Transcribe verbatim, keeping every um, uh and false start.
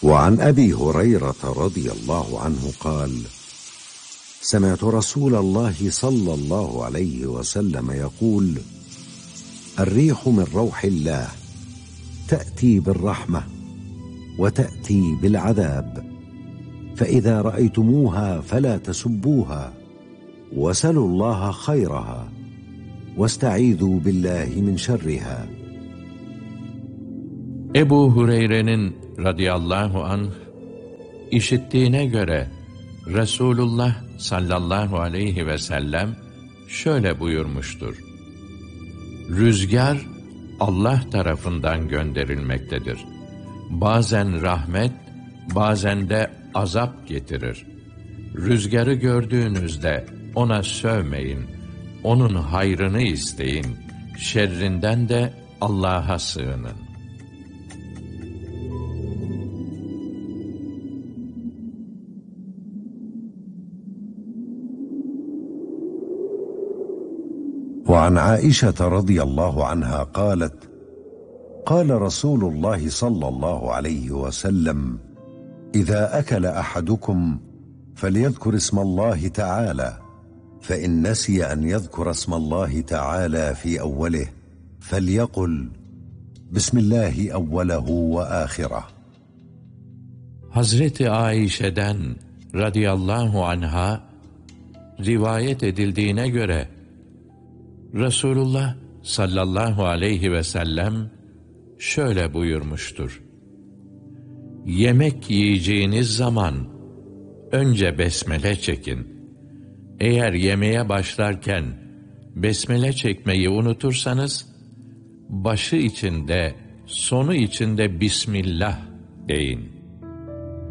وعن أبي هريرة رضي الله عنه قال: سمعت رسول الله صلى الله عليه وسلم يقول: الريح من روح الله تأتي بالرحمة وتأتي بالعذاب، فإذا رأيتموها فلا تسبوها، وسلوا الله خيرها واستعيذوا بالله من şerriha. Ebu Hureyre'nin radıyallahu anh işittiğine göre Resulullah sallallahu aleyhi ve sellem şöyle buyurmuştur: Rüzgar Allah tarafından gönderilmektedir. Bazen rahmet, bazen de azap getirir. Rüzgarı gördüğünüzde ona sövmeyin, onun hayrını isteyin, şerrinden de Allah'a sığının. وعن عائشة رضي الله عنها قالت: قال رسول الله صلى الله عليه وسلم: إذا أكل أحدكم فليذكر اسم الله تعالى، فإن نسي أن يذكر اسم الله تعالى في أوله فليقل: بسم الله أوله وآخره. Hazreti Ayşe'den radıyallahu anha rivayet edildiğine göre Resulullah sallallahu aleyhi ve sellem şöyle buyurmuştur: Yemek yiyeceğiniz zaman önce besmele çekin. Eğer yemeğe başlarken besmele çekmeyi unutursanız, başı içinde, sonu içinde Bismillah deyin.